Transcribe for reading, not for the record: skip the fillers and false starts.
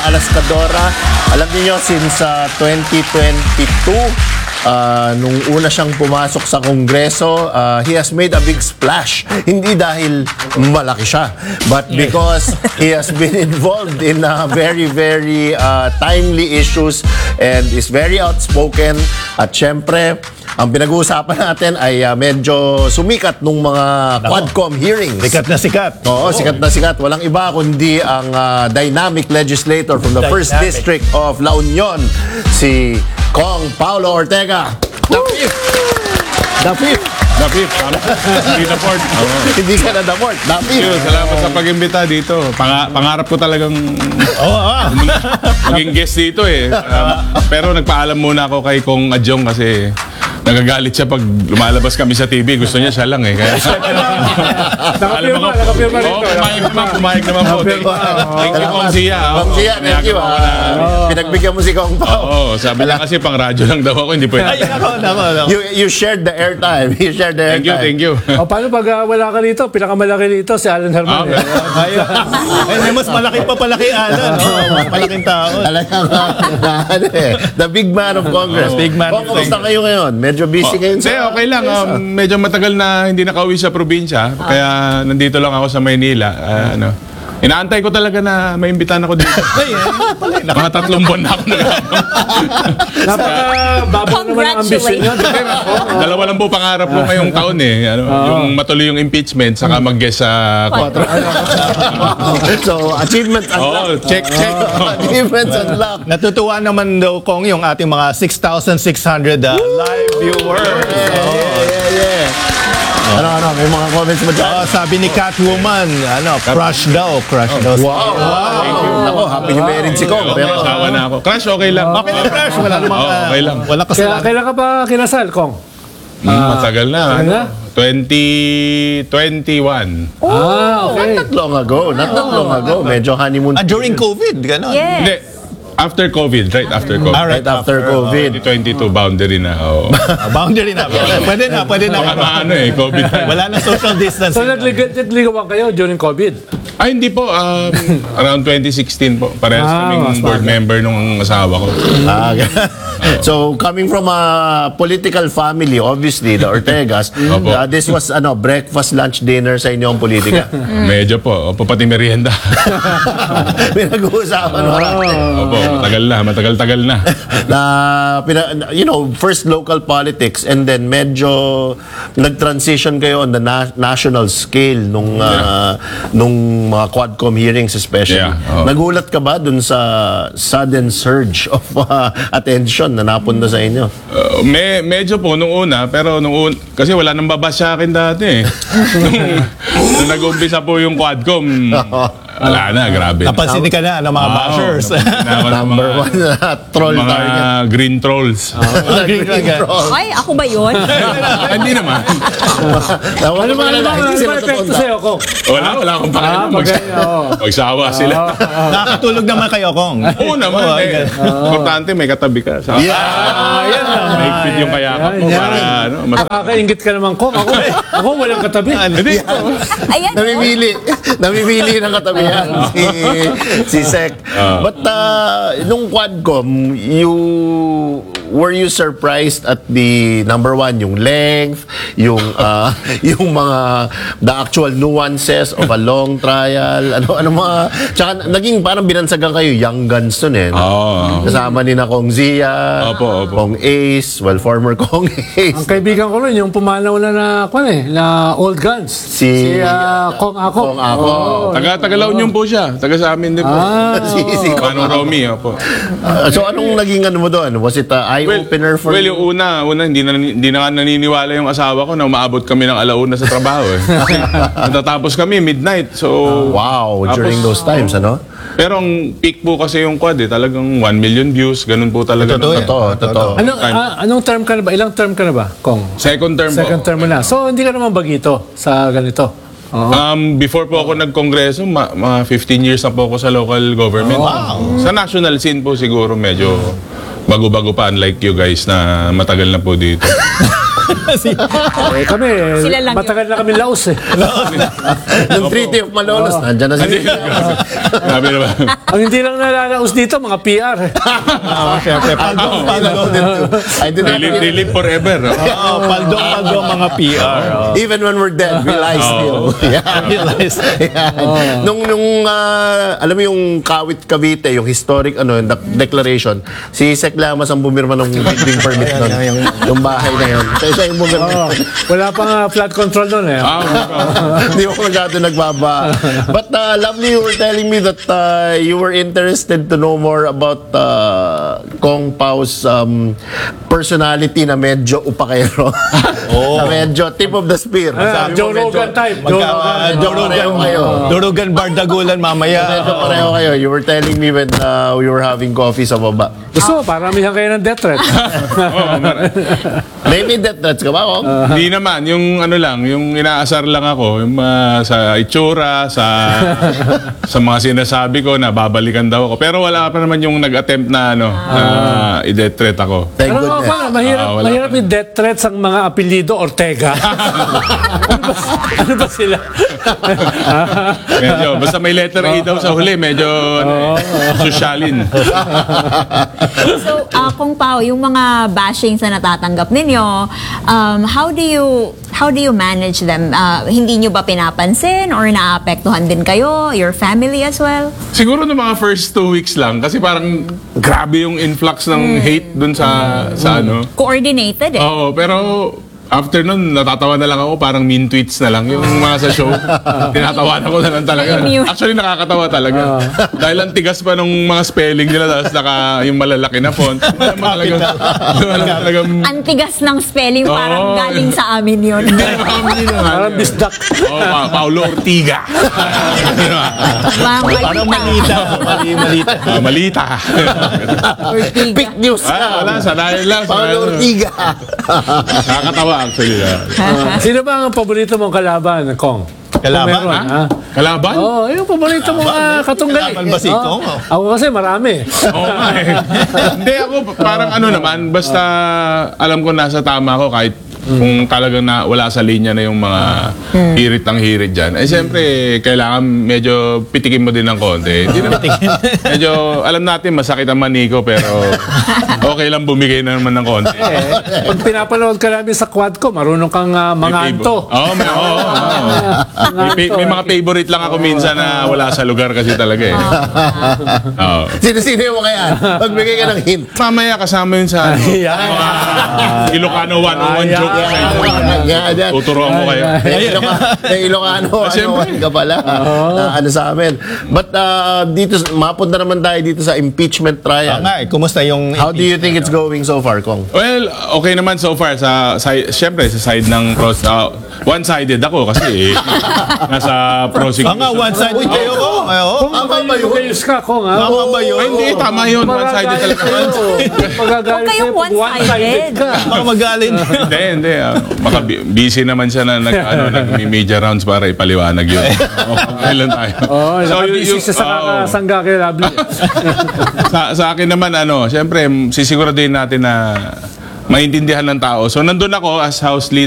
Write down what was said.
Alascadora. Alam niyo since 2022, nung una siyang pumasok sa Kongreso, he has made a big splash. Hindi dahil malaki siya, but because he has been involved in very, very timely issues and is very outspoken. At syempre, ang pinag-uusapan natin ay medyo sumikat nung mga Quadcom hearings. Sikat na sikat. Oo, sikat na sikat. Walang iba kundi ang dynamic legislator from the 1st District of La Union, si Kong Paulo Ortega. The fifth. Hindi na port. Hindi ka na the fourth. The fifth. Salamat sa pag-imbita dito. Pangarap ko talagang maging guest dito eh. Pero nagpaalam muna ako kay Kong Adjong kasi nagagalit siya pag lumalabas kami sa TV. Gusto niya siya lang eh. Kaya, Nakapirma rin ito. Pumayag naman po. Thank you, Kong Zia. Kong Zia, thank you. Pinagbigyan mo si Kong Pao. Oo, sabi lang kasi pang radyo lang daw ako. Hindi pwede. You shared the airtime. You shared the Thank you, airtime. thank you. Paano pag wala ka rito? Pinakamalaki rito si Alan Herman. Ay, mas malaki pa pala kay Alan. Mas malaking tao. Talagang the big man of Congress. Big man. Kung kamusta kayo ngayon? Medyo busy ngayon Hindi, okay lang. Medyo matagal na hindi nakauwi sa probinsya. Kaya nandito lang ako sa Maynila. Inaantay ko talaga na maimbitahan ako dito. Mga 3 buwan na ako Napaka-babaw naman ang ambisyon nyo. Dalawa lang po pangarap ko ngayong taon eh. Yung matuloy yung impeachment, saka mag-guest sa 4. So, achievements unlocked. Check. Achievements unlocked. Natutuwa naman daw, Kong, yung ating mga 6,600 live viewers. Yeah. Ano, may mga comments mo dyan? Sabi ni Catwoman, crush daw. Wow. Ako, happy you married si Kong. May Pero, asawa na ako. Crush, okay lang. Okay na crush, wala namang Okay lang. wala kasalanan. Kailan ka pa kinasal, Kong? Matagal na. Ano na? 2021. Okay. not long ago. Medyo honeymoon. During COVID, gano'n. Hindi. After COVID, right after COVID. Right after COVID. 2022, boundary na. Oo. Boundary na. Pwede na. Baka maano eh, COVID na. Wala na social distancing. So nagligawan kayo during COVID? Ay, hindi po. Around 2016 po. Parehas kaming board member nung asawa ko. So, coming from a political family, obviously, the Ortegas, this was breakfast, lunch, dinner sa inyong politika. Medyo po. Opo, pati merienda. Pinag-uusapan mo Opo, matagal-tagal na. First local politics and then medyo nag-transition kayo on the national scale nung mga Quadcom hearings especially. Yeah, Nagulat ka ba dun sa sudden surge of attention na napunta sa inyo? Medyo po nung una, pero kasi wala nang babas sa akin dati eh. nung nag-umpisa po yung Quadcom, wala na, grabe. Napansin ka na ng mga bashers. Number one troll mga target. green trolls. Green troll. Ay, ako ba yun? Hindi naman. Ano ba Ano ba epekto sa'yo, Kong? Wala akong pakialam. Magsawa sila. Nakakatulog naman kayo, Kong. Oo naman. Importante, may katabi ka. Maigpit yung kayakap mo para Nakakaingit ka naman, Kong. Ako walang katabi. Hindi. Ayan. Namimili ng katabihan si Sec. But nung Quadcom, were you surprised at the number one, yung length, yung the actual nuances of a long trial, ano mga, tsaka naging parang binansagan kayo, young guns dun eh. Kasama ni na Kong Zia, Kong Ace, former Kong Ace. Ang kaibigan ko rin, yung pumanaw na old guns. Si Kong Ako. Kong Ako. Taga-Tagalaw niyo po siya. Taga sa amin din po. Si Manong Romy, opo. So anong naging mo doon? Was it eye-opener for Well, you? yung una hindi na nga naniniwala yung asawa ko na umaabot kami ng alauna sa trabaho eh. Natatapos kami midnight. So Wow, during those times, ano? Pero ang peak po kasi yung quad eh, talagang 1 million views, ganun po talaga. Totoo. Anong term ka na ba? Ilang term ka na ba, Kong? Second term po. Second term mo na. So hindi ka naman bagito sa ganito. Before po ako nagkongreso, mga 15 years na po ako sa local government. Sa national scene po siguro medyo bago-bago pa, unlike you guys na matagal na po dito. Eh, kami, Sila lang matagal na kami laos eh. Yung Treaty of Malolos, nandyan na sila. Grabe naman. Ang hindi lang nalalaos dito, mga PR. Siyempre, paldong. I did not They live forever. No? Paldong mga PR. Even when we're dead, we lie still. Yeah. Realize. Yan. Nung alam mo yung Kawit Cavite, yung historic declaration, si Sec Lamas ang bumirma ng building permit nun. Yung bahay na yun. Siya yung bumirma. Oh, wala pang flood control nun eh. Hindi ko masyado nagbaba. But lovely, you were telling me that you were interested to know more about Kong Pau's personality na medyo upakero. Na medyo tip of the spear. Sabi mo, Joe medyo- Rogan type. Pareho kayo. Durugan Bardagulan mamaya. Medyo pareho kayo. You were telling me when we were having coffee sa baba. Gusto mo, paramihan kayo ng death threat. May death threats ka ba, Kong? Hindi naman, yung ano lang, yung inaasar lang ako, yung sa itsura, sa mga sinasabi ko na babalikan daw ako. Pero wala pa naman yung nag-attempt na i-death threat ako. Thank Pero goodness. mahirap, wala mahirap yung death threats ang mga apelido Ortega. ano ba sila? Medyo, basta may letter A daw sa huli, medyo sosyalin. So, Kung Pao, yung mga bashings na natatanggap ninyo, how do you manage them? Hindi nyo ba pinapansin or naapektuhan din kayo, your family as well? Siguro no mga first 2 weeks lang, kasi parang grabe yung influx ng hate dun sa ano. Coordinated eh. Oo, pero after nun, natatawa na lang ako, parang mean tweets na lang. Yung mga sa show, tinatawanan ko na lang talaga. Mute. Actually, nakakatawa talaga. Dahil ang tigas pa nung mga spelling nila, tapos yung malalaki na font. Alam mo talagang... Ang tigas ng spelling, Oo. parang galing sa amin yun. Parang bisdak. Paulo Ortiga. Parang malita. Malita. Malita. Ortiga. Fake news. Wala, sanayin lang. Paulo Ortiga. Nakakatawa actually. Sino ba ang paborito mong kalaban, Kong? Kalaban, Kung meron, Ha? Kalaban? Oo, yung paborito mong katunggali. Kalaban ba si Kong? Ako kasi marami. Oo nga eh. Hindi ako, parang ano naman, basta alam ko nasa tama ako kahit kung talagang wala sa linya na yung mga hirit ng hirit dyan. Eh siyempre, kailangan medyo pitikin mo din ng konti. Hindi naman, medyo, alam natin masakit ang maniko pero okay lang bumigay na naman ng konti. Pag pinapanood ka namin sa quad ko, marunong kang manganto. Oo, may mga favorite lang ako minsan na wala sa lugar kasi talaga eh. Oo. Sino mo kaya? Magbigay ka ng hint. Mamaya kasama yun sa Ilocano 101 joke. Yan. Tuturuan ko kayo. May Ilocano, Siyempre. ka pala. Na ano sa amin. But dito, mapunta naman tayo dito sa impeachment trial. Kumusta yung... How do you think it's going so far, Kong? Well, okay naman so far sa side, syempre sa side ng one-sided ako kasi nasa prosecution. one-sided kayo ko. Kung magayos ka, Kong, ha? Tama ba yun? Ay, hindi, tama yun. One-sided talaga. Huwag Magagalit kayong sa'yo pag one-sided. ka. Baka magalit. Hindi. Baka busy naman siya na nag-media rounds para ipaliwanag yun. Okay lang tayo. Oo, nakabisi siya sa kakasangga kay Lovely. sa akin naman, syempre, sisiguraduhin natin na maintindihan ng tao. So, nandun ako as house leader.